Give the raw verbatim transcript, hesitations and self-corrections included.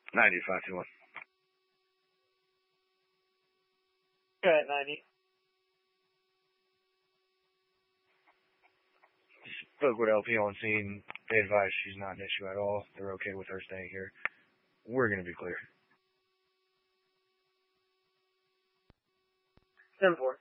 ninety five two one. Go ahead, ninety. Spoke with L P on scene. They advised she's not an issue at all. They're okay with her staying here. We're going to be clear. ten four.